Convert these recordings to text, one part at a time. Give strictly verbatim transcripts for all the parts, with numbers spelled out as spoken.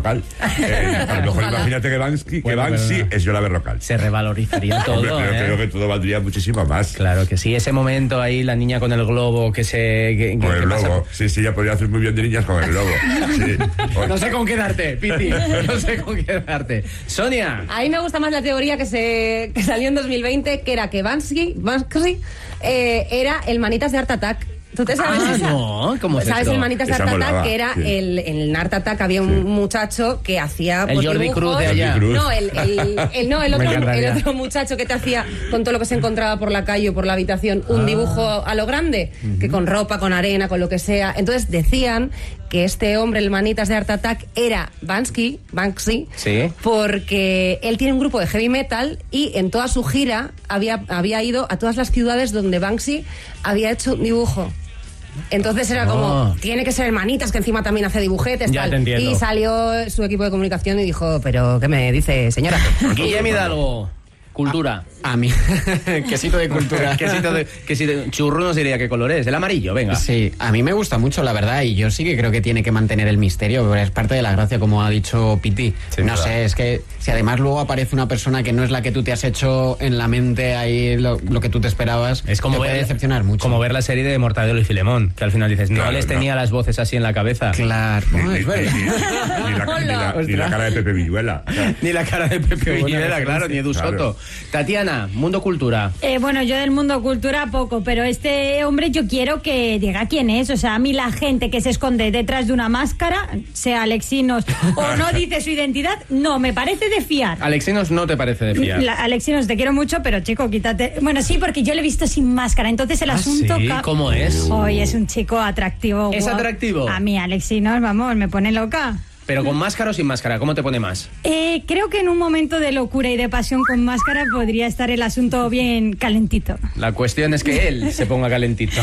Berrocal. Eh, a lo mejor imagínate que Banksy, Bueno, que Banksy pero no. es Yola Berrocal. Se revalorizaría todo. Hombre, pero ¿eh? creo que todo valdría muchísimo más. Claro que sí, ese momento ahí, la niña con el globo que se... Que, Con que el pasa- lobo. Sí, sí, ya podría hacer muy bien de niñas con el lobo. Sí. No sé con qué darte, Piti. No sé con qué darte. Sonia. A mí me gusta más la teoría que se que salió en dos mil veinte, que era que Banksy, Banksy eh, era el manitas de Art Attack. ¿Tú te sabes Ah, esa? no, ¿cómo es ¿Sabes esto? el manitas de Esa Art Attack? molaba, Que era sí. el, en el Art Attack había un Sí. muchacho que hacía El pues, Jordi dibujos. Cruz de allá. Jordi Cruz. No, el, el, el- no, el Me otro, encantaría. el otro muchacho que te hacía con todo lo que se encontraba por la calle o por la habitación un Ah. dibujo a lo grande, que con ropa, con arena, con lo que sea. Entonces decían que este hombre, el manitas de Art Attack, era Banksy, Banksy, Sí. porque él tiene un grupo de heavy metal y en toda su gira había, había ido a todas las ciudades donde Banksy había hecho un dibujo. Entonces era como, Ah. tiene que ser el manitas, que encima también hace dibujetes. Ya tal. te entiendo. Y salió su equipo de comunicación y dijo, pero ¿qué me dice, señora? Guillem Hidalgo. Cultura. A mí, quesito de cultura. Quesito de, quesito de- churro no diría qué color es. El amarillo, venga. Sí, a mí me gusta mucho, la verdad, y yo sí que creo que tiene que mantener el misterio, porque es parte de la gracia, como ha dicho Piti. Sin no duda. sé, es que si además luego aparece una persona que no es la que tú te has hecho en la mente ahí lo, lo que tú te esperabas, Es como te puede ver, decepcionar mucho. como ver la serie de Mortadelo y Filemón, que al final dices, no Claro, les no. tenía las voces así en la cabeza. Claro, Ni, no, ni- es verdad. ni- ni la, ni la- ni la cara de Pepe Villuela. Ni la cara de Pepe buena Villuela, referencia. claro, ni Edu Claro. Soto. Tatiana, Mundo Cultura. Eh, bueno, yo del mundo cultura poco, pero este hombre yo quiero que diga quién es. O sea, a mí la gente que se esconde detrás de una máscara, sea Alexinos o no dice su identidad, no, me parece de fiar. Alexinos no te parece de fiar. La- Alexinos, te quiero mucho, pero chico, quítate. Bueno, sí, porque yo le he visto sin máscara, entonces el ¿Ah, asunto. sí? ca- ¿Cómo es? Hoy es un chico atractivo. ¿Es guapo. atractivo? A mí, Alexinos, vamos, me pone loca. Pero con máscara o sin máscara, ¿cómo te pone más? Eh, creo que en un momento de locura y de pasión con máscara podría estar el asunto bien calentito. La cuestión es que él se ponga calentito.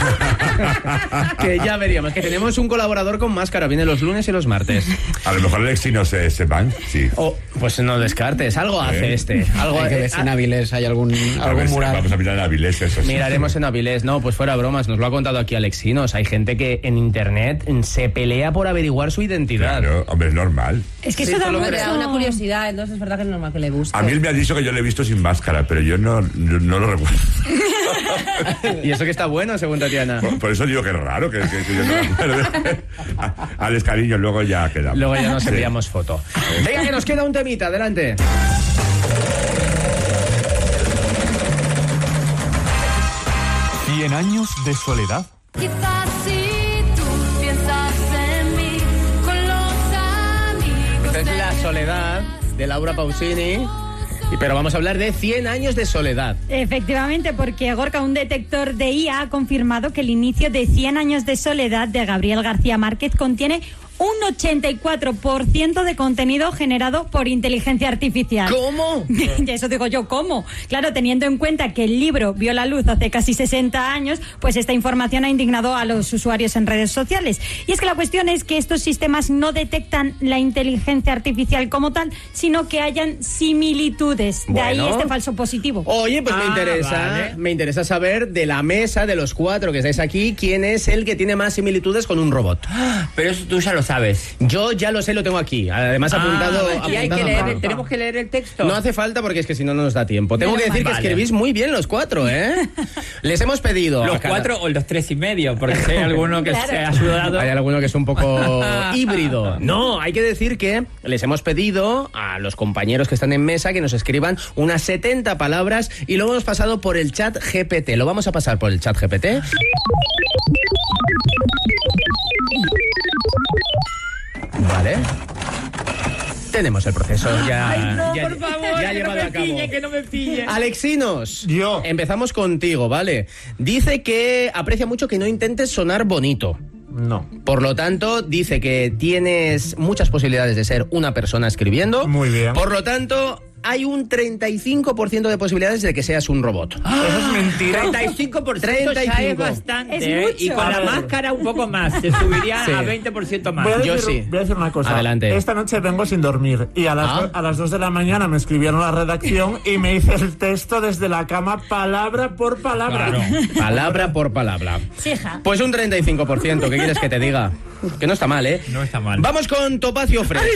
Que ya veríamos, que tenemos un colaborador con máscara, viene los lunes y los martes. A lo mejor Alexi no se sepan, sí. Oh, pues no descartes, algo hace ¿Eh? este. Algo Hay que eh, ver si en Avilés hay algún, A algún ver, mural. vamos a mirar en Avilés, eso sí. Miraremos en Avilés. No, pues fuera bromas, nos lo ha contado aquí Alexinos. Hay gente que en internet se pelea por averiguar su identidad. Claro, hombre, es normal. Es que Sí, eso da esto lo mucho... Me da una curiosidad, entonces es verdad que es normal que le guste. A mí él me ha dicho que yo le he visto sin máscara, pero yo no, no, no lo recuerdo. Y eso que está bueno, según Tatiana. Por, por eso digo que es raro, que, que- que yo no me acuerdo. A- Alex, cariño, luego ya quedamos. Luego ya nos Sí. enviamos foto. Venga, que nos queda un temita, adelante. Cien años de soledad. Quizás si tú piensas en mí con los amigos. Esta es de La Soledad, de Laura Pausini. Y- Pero vamos a hablar de cien años de soledad. Efectivamente, porque Gorka, un detector de I A, ha confirmado que el inicio de cien años de soledad de Gabriel García Márquez contiene un ochenta y cuatro por ciento de contenido generado por inteligencia artificial. ¿Cómo? Y eso digo yo, ¿cómo? Claro, teniendo en cuenta que el libro vio la luz hace casi sesenta años, pues esta información ha indignado a los usuarios en redes sociales. Y es que la cuestión es que estos sistemas no detectan la inteligencia artificial como tal, sino que hayan similitudes. De ahí Bueno. este falso positivo. Oye, pues me Ah, interesa, vale. me interesa saber de la mesa de los cuatro que estáis aquí, quién es el que tiene más similitudes con un robot. Pero eso tú ya lo sabes. Yo ya lo sé, lo tengo aquí. Además apuntado. Ah, y hay apuntado que a leer, mano. tenemos que leer el texto. No hace falta porque es que si no, no nos da tiempo. Tengo que Menos decir que mal. escribís muy bien los cuatro, ¿eh? Les hemos pedido. Los a cada- cuatro o los tres y medio, porque si hay alguno que Claro. se ha sudado. Hay alguno que es un poco híbrido. No, hay que decir que les hemos pedido a los compañeros que están en mesa que nos escriban unas setenta palabras y lo hemos pasado por el chat G P T. Lo vamos a pasar por el chat G P T. Vale. Tenemos el proceso ya. Ay, no, ya, por favor, ya que no llevado me a cabo. pille, que no me pille. Alexinos, Yo. empezamos contigo, ¿vale? Dice que aprecia mucho que no intentes sonar bonito. No. Por lo tanto, dice que tienes muchas posibilidades de ser una persona escribiendo. Muy bien. Por lo tanto, hay un treinta y cinco por ciento de posibilidades de que seas un robot. Eso es mentira. treinta y cinco por ciento ya treinta y es cinco. bastante. Es ¿eh? mucho. Y con A la ver. máscara un poco más. Se subiría Sí. a veinte por ciento más. Voy a, Yo decir, sí. voy a decir una cosa. Adelante. Esta noche vengo sin dormir y a las, Ah. do- a las dos de la mañana me escribieron a la redacción y me hice el texto desde la cama palabra por palabra. Claro. Palabra por palabra. Sí, hija. Pues un treinta y cinco por ciento, ¿qué quieres que te diga? Que no está mal, ¿eh? No está mal. Vamos con Topacio Fresh.